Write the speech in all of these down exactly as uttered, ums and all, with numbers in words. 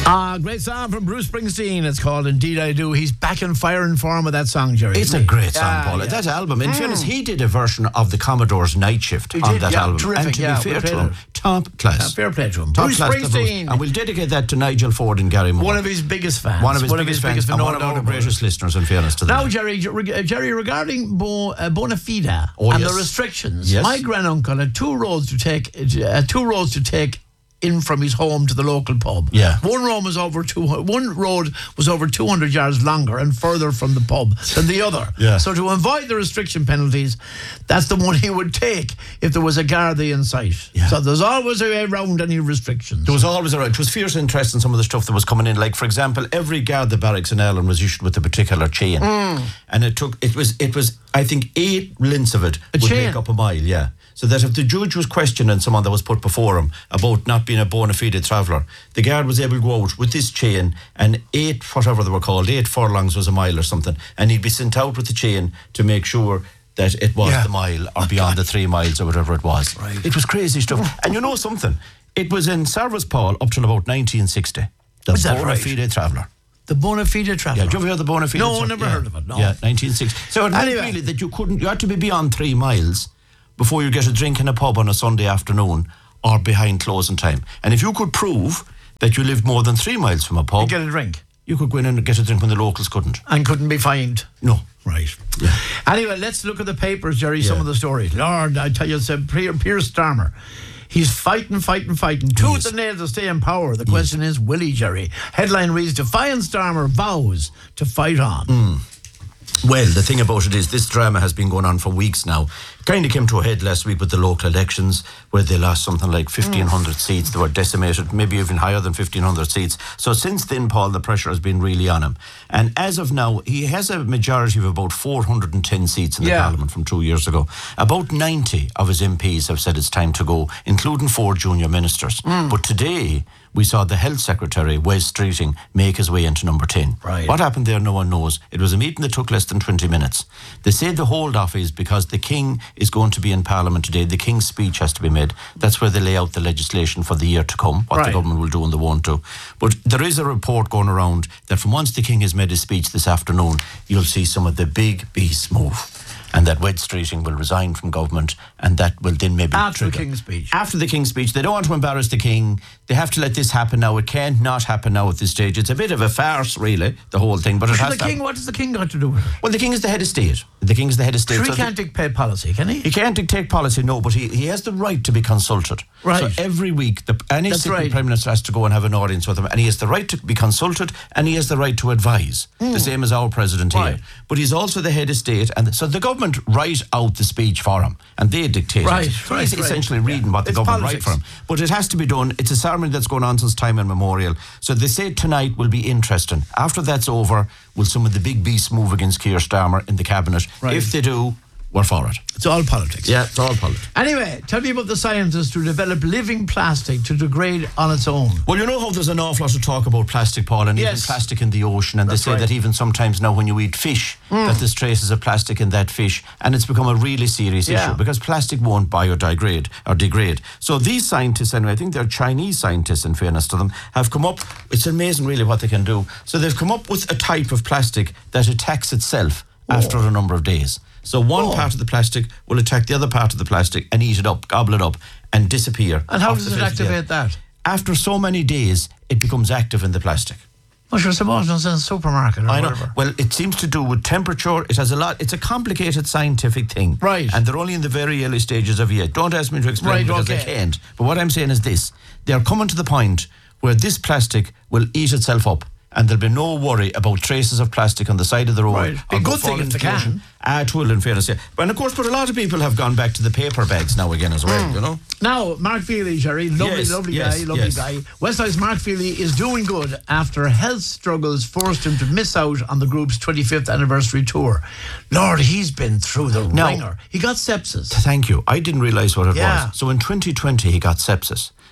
Ah, great song from Bruce Springsteen. It's called Indeed I Do. He's back in fire and form with that song, Jerry. It's a great song, yeah, Paul. yeah. That album, in mm. fairness, he did a version of the Commodore's Night Shift he on did, that yeah, album. Terrific, and to yeah, be fair to him, top class. Yeah, fair play to him. Top Bruce class Springsteen. And we'll dedicate that to Nigel Ford and Gary Moore. One of his biggest fans. One of his one biggest of his fans. biggest And no one of doubt our about greatest it. listeners, in fairness to them. Now, Jerry, Jerry, regarding Bo, uh, Bonafide oh, and yes. the restrictions, yes. my granduncle had two roads to take, uh, two roads to take in from his home to the local pub. Yeah. One road was over two. One road was over two hundred yards longer and further from the pub than the other. Yeah. So to avoid the restriction penalties, that's the one he would take if there was a Gardaí in sight. Yeah. So there's always a way around any restrictions. There was always a right. It was fierce interest in some of the stuff that was coming in. Like, for example, every Garda barracks in Ireland was issued with a particular chain, mm. and it took. It was. It was. I think eight lengths of it a would chain. make up a mile. Yeah. So that if the judge was questioning someone that was put before him about not being a bona fide traveller, the guard was able to go out with this chain, and eight, whatever they were called, eight furlongs was a mile or something, and he'd be sent out with the chain to make sure that it was yeah. the mile or beyond the three miles or whatever it was. Right. It was crazy stuff. And you know something? It was in service, Paul, up till about nineteen sixty. The Was that bona right? fide traveller. The Bonafide traveller. Yeah, did you ever hear the bona fide? No, tra- never yeah. heard of it. No. Yeah, nineteen sixty. So it meant Anyway. really that you couldn't. You had to be beyond three miles before you get a drink in a pub on a Sunday afternoon or behind closing time. And if you could prove that you lived more than three miles from a pub, You get a drink. you could go in and get a drink when the locals couldn't. And couldn't be fined. No. Right. Yeah. Anyway, let's look at the papers, Jerry, some Yeah. of the stories. Lord, I tell you, it's a Pierce Starmer. He's fighting, fighting, fighting. Tooth and nail to stay in power. The question is, will he, Jerry? Headline reads, Defiant Starmer vows to fight on. Mm. Well, the thing about it is this drama has been going on for weeks now. It kind of came to a head last week with the local elections where they lost something like fifteen hundred mm. seats. They were decimated, maybe even higher than fifteen hundred seats. So since then, Paul, the pressure has been really on him. And as of now, he has a majority of about four hundred ten seats in the yeah. Parliament from two years ago. About ninety of his M Ps have said it's time to go, including four junior ministers. Mm. But today, we saw the Health Secretary, Wes Streeting, make his way into number ten. Right. What happened there, no one knows. It was a meeting that took less than twenty minutes. They say the hold-off is because the King is going to be in Parliament today. The King's speech has to be made. That's where they lay out the legislation for the year to come, what right. the government will do and they won't do. But there is a report going around that from once the King has made his speech this afternoon, you'll see some of the big beasts move. And that Wed Streeting will resign from government, and that will then maybe After trigger. the King's speech. After the King's speech. They don't want to embarrass the King. They have to let this happen now. It can't not happen now at this stage. It's a bit of a farce, really, the whole thing. But it has the to King, happen. what does the King got to do with it? Well, the King is the head of state. The King is the head of state. Sure, he so can't the, dictate policy, can he? he can't dictate policy, no, but he, he has the right to be consulted. Right. So every week, the, any That's sitting right. Prime Minister has to go and have an audience with him, and he has the right to be consulted, and he has the right to advise, mm. the same as our President Right. here. But he's also the head of state, and so the government write out the speech for him, and they dictate Right, it. So right, he's right. essentially reading Yeah. what the It's government politics. write for him. But it has to be done. It's a ceremony that's going on since time immemorial. So they say tonight will be interesting. After that's over, will some of the big beasts move against Keir Starmer in the cabinet? Right. If they do, we're for it. It's all politics. Yeah, it's all politics. Anyway, tell me about the scientists who develop living plastic to degrade on its own. Well, you know how there's an awful lot of talk about plastic, Paul, and Yes. even plastic in the ocean, and That's they say right. that even sometimes now when you eat fish, Mm. that there's traces of plastic in that fish, and it's become a really serious Yeah. issue because plastic won't biodegrade or degrade. So these scientists, anyway, I think they're Chinese scientists, in fairness to them, have come up, it's amazing really what they can do. So they've come up with a type of plastic that attacks itself Oh. after a number of days. So one Oh. part of the plastic will attack the other part of the plastic and eat it up, gobble it up, and disappear. And how off does the it face of the earth. activate that? After so many days, it becomes active in the plastic. Well, sure, suppose it's in a supermarket or I know. whatever. Well, it seems to do with temperature. It has a lot. It's a complicated scientific thing. Right. And they're only in the very early stages of it. Don't ask me to explain Right, because okay. I can't. But what I'm saying is this. They're coming to the point where this plastic will eat itself up. And there'll be no worry about traces of plastic on the side of the road. Right. Be a or go good thing fall if into they the ocean. can. Ah, it will, in fairness. Yeah. But of course, but a lot of people have gone back to the paper bags now again as well, Mm. you know? Now, Mark Feely, Jerry, lovely, Yes, lovely yes, guy, lovely yes. guy. Westside's Mark Feely is doing good after health struggles forced him to miss out on the group's twenty-fifth anniversary tour. Lord, he's been through the Now- ringer. He got sepsis. Thank you. I didn't realise what it Yeah. was. So in twenty twenty, he got sepsis.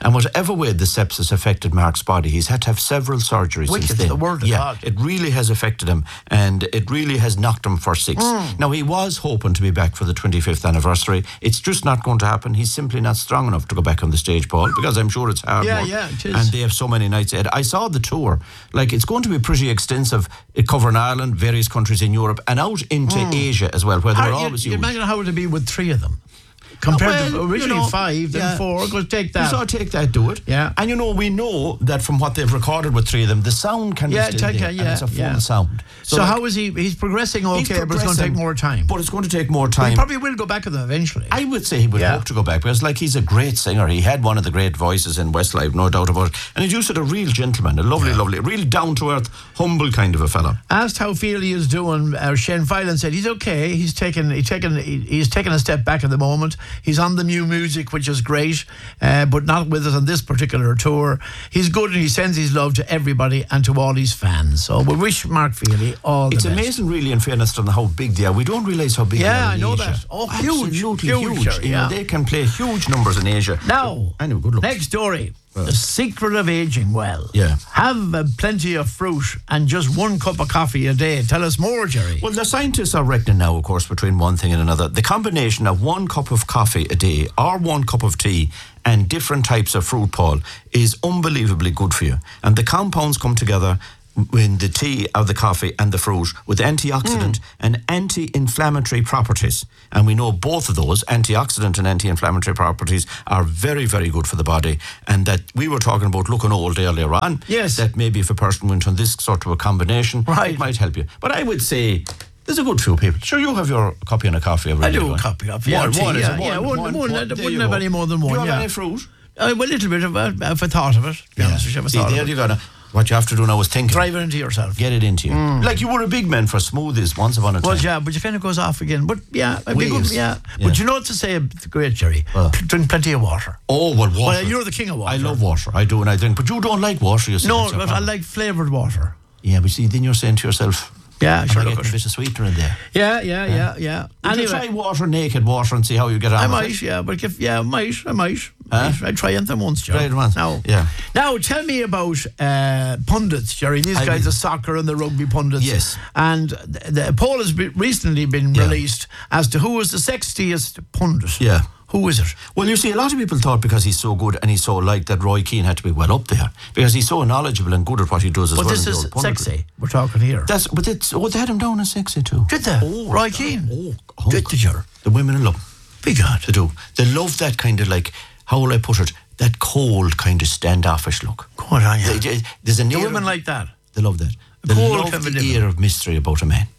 And whatever way the sepsis affected Mark's body, he's had to have several surgeries Wicked, since then. the word of yeah, God. it really has affected him, and it really has knocked him for six. Mm. Now, he was hoping to be back for the twenty-fifth anniversary. It's just not going to happen. He's simply not strong enough to go back on the stage, Paul, because I'm sure it's hard Yeah, work. yeah, it is. And they have so many nights ahead. I saw the tour. Like, it's going to be pretty extensive, it covering Ireland, various countries in Europe, and out into Mm. Asia as well, where they were How- you, always you used. imagine how it would be with three of them. Compared Well, to you originally know, five, then yeah. four. Go take that. So take that, do it. Yeah. And you know, we know that from what they've recorded with three of them, the sound can Yeah, be still take there, it, and yeah, it's a full yeah. sound. So, like, how is he? He's progressing okay, he's but it's going to take progressing, more time. But it's going to take more But time. he probably will go back with them eventually. I would say he would Yeah. hope to go back, because like he's a great singer. He had one of the great voices in Westlife, no doubt about it. And he's just a real gentleman, a lovely, Yeah. lovely, real down-to-earth, humble kind of a fella. Asked how Feely is doing, uh, Shane Filan said he's okay. He's taken, he's taken, he- he's taken a step back at the moment. He's on the new music, which is great, uh, but not with us on this particular tour. He's good, and he sends his love to everybody and to all his fans. So we wish Mark Feely all the It's best. amazing, really, in fairness to them, how big they are. We don't realise how big they Yeah, are I in know Asia. that. Oh, huge, Absolutely huge, huge. Jerry, You know, yeah. they can play huge numbers in Asia. Now, Anyway, good luck. next story. The secret of aging well. Yeah. Have uh, plenty of fruit and just one cup of coffee a day. Tell us more, Jerry. Well, the scientists are reckoning now, of course, between one thing and another. The combination of one cup of coffee a day or one cup of tea and different types of fruit, Paul, is unbelievably good for you. And the compounds come together in the tea or the coffee and the fruit with antioxidant and anti-inflammatory properties. And we know both of those, antioxidant and anti-inflammatory properties, are very, very good for the body. And that we were talking about looking old earlier on. Yes. That maybe if a person went on this sort of a combination, Right. it might help you. But I would say there's a good few people. Sure, you have your copy and a coffee every I day. do a don't you? copy of yeah, One, tea, one, is yeah, it? yeah, one, one, one, I there wouldn't you have go. any more than one. Do you have yeah. any fruit? Uh, well, a little bit of uh, if I thought of it. To be honest with you, if I See, thought there of it. you go. Now, what you have to do now is think. Drive it into yourself. Get it into you. Like you were a big man for smoothies once upon a time. Well, yeah, but you kind of goes off again. But yeah, a big one, Waves. yeah. Yeah. But you know what to say, the great Jerry? Well. P- drink plenty of water. Oh, well, water. Well, you're the king of water. I love water. I do, and I drink. But you don't like water, you see. No, that's your but I problem. like flavoured water. Yeah, but see, then you're saying to yourself, Yeah, am sure. I Look getting a at bit of sweetener in there? Yeah, yeah, yeah, yeah. Would you try Anyway, water, naked water, and see how you get on I with might, it? yeah, but if, yeah, I might, I might. Huh? might. I'd try anything once, Jerry. Try it once. Now, Yeah. Now, tell me about uh, pundits, Jerry. These I guys, mean- the soccer and the rugby pundits. Yes. And the, the poll has be, recently been Yeah. released as to who is the sexiest pundit. Yeah. Who is it? Well, you see, a lot of people thought because he's so good and he's so liked that Roy Keane had to be well up there because he's so knowledgeable and good at what he does as But well. this in the is old punditry. sexy. We're talking here. That's but it's oh they had him down as sexy too. Did they? Roy Keane. Oh, oh Did they, Jerry? the women love him. Be God. They do. They love that kind of like how will I put it? That cold kind of standoffish look. Go on, yeah. They- they- there's an The air women of, like that. they love that. They cold love kind of the living. air of mystery about a man.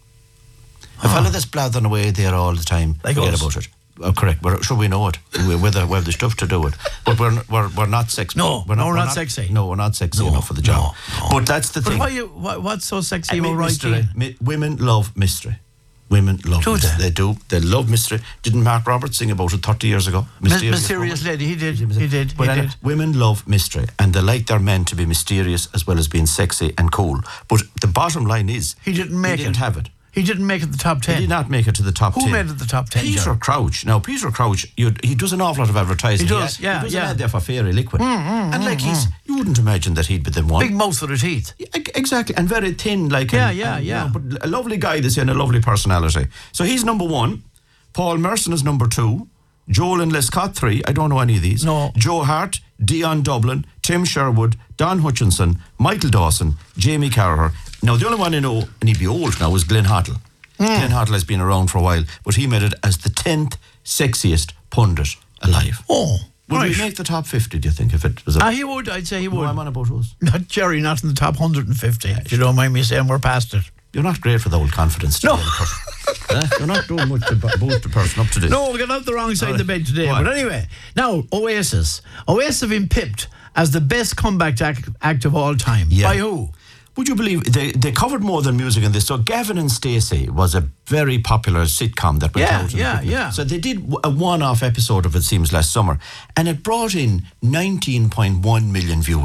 A fella that's blathering away there all the time. Like forget us. about it. Oh, correct. We're, sure, we know it. We, we're the, we have the stuff to do it. But we're we're, we're not sexy. No, we're no, we're not sexy. No, we're not sexy No, enough for the job. no, no. But that's the But thing. why you, what, what's so sexy I mean, about Roy mystery. Keane? Mi- women love mystery. Women love Do mystery. they? They do. They love mystery. Didn't Mark Roberts sing about it thirty years ago? Mys- Mysterious Lady. He did. He did. But He anyway, did. women love mystery and they like their men to be mysterious as well as being sexy and cool. But the bottom line is He didn't make he didn't it. have it. He didn't make it the top ten. He did not make it to the top Who ten. made it the top ten, Peter Jerry? Crouch. Now, Peter Crouch, you, he does an awful lot of advertising. He does, He, yeah, He does yeah. an ad there for Fairy Liquid. and like he's, you wouldn't imagine that he'd be the one. Big mouth with his teeth. Yeah, e- exactly, and very thin, like Yeah, and- yeah, and, you yeah. know, but a lovely guy this year and a lovely personality. So he's number one. Paul Merson is number two. Joel and Lescott three. I don't know any of these. No. Joe Hart, Dion Dublin, Tim Sherwood, Don Hutchinson, Michael Dawson, Jamie Carragher. Now the only one I know, and he'd be old now, is Glenn Hoddle. Glenn Hoddle has been around for a while, but he made it as the tenth sexiest pundit alive. Oh, Would right. we make the top fifty? Do you think if it was? A, Ah, he would. I'd say he no, would. I'm on about us. Not Jerry, not in the top one hundred fifty. If you don't mind me saying, we're past it. You're not great for the old confidence. No. today, huh? You're not doing much to bo- boost the person up to this. No, we got out the wrong side of the bed today. Go on. But anyway, now Oasis. Oasis have been pipped as the best comeback act, act of all time. Yeah. By who? Would you believe they, they covered more than music in this? So Gavin and Stacey was a very popular sitcom that went Yeah, out. in yeah, the- yeah. So they did w- a one-off episode of it, seems, last summer, and it brought in nineteen point one million viewers.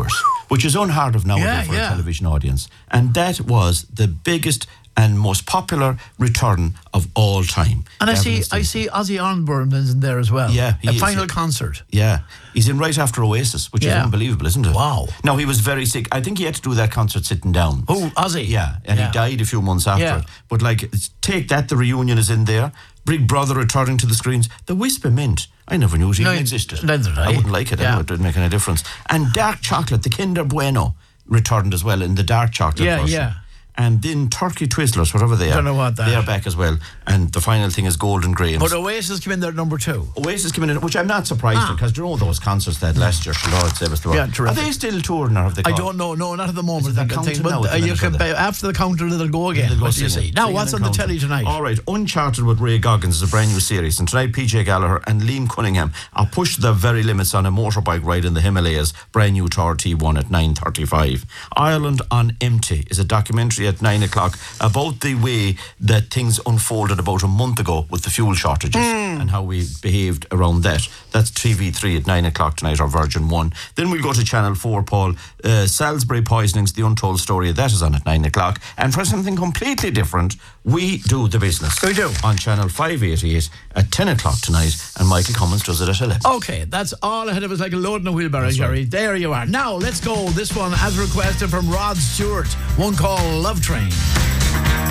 which is unheard of nowadays Yeah, for yeah. a television audience. And that was the biggest and most popular return of all time. And I Gavin see, and Steve. I see Ozzy Osbourne is in there as well. Yeah, he a is, final yeah. concert. Yeah, he's in right after Oasis, which Yeah. is unbelievable, isn't it? Wow. No, he was very sick. I think he had to do that concert sitting down. Oh, Ozzy. Yeah, and Yeah. he died a few months after Yeah. it. But like, it's- take that, the reunion is in there. Big Brother returning to the screens. The Whisper Mint, I never knew it even No, existed. neither did I. I wouldn't like it Yeah. anyway, it didn't make any difference. And Dark Chocolate, the Kinder Bueno, returned as well in the Dark Chocolate Yeah, version. yeah. And then Turkey Twizzlers, whatever they are. Don't know what that They are is. back as well. And the final thing is Golden Grains. But Oasis came in there at number two. Oasis came in, which I'm not surprised Ah. in, because you know those concerts they had last year, Lord save us the Yeah, world. Are terrific. they still touring or have they I gone? don't know. No, not at the moment. Is it I that think, counting but now at uh, the you minute, can are they? after the counter they'll go again. They'll go What do you singing. see? Now, Singing what's and on the counting. telly tonight? All right, Uncharted with Ray Goggins is a brand new series, and tonight P J Gallagher and Liam Cunningham are push the very limits on a motorbike ride in the Himalayas. Brand new T R T one at nine thirty-five. Ireland on Empty is a documentary at nine o'clock about the way that things unfolded about a month ago with the fuel shortages and how we behaved around that. That's T V three at nine o'clock tonight, or Virgin one. Then we'll go to Channel four, Paul. Uh, Salisbury Poisonings, The Untold Story, that is on at nine o'clock. And for something completely different, We Do the Business. We do. On Channel five eighty-eight at ten o'clock tonight, and Michael Cummins does it at eleven. Okay, that's all ahead of us, like a load in a wheelbarrow, Jerry. There you are. Now, let's go. This one, as requested from Rod Stewart, one called Love Train.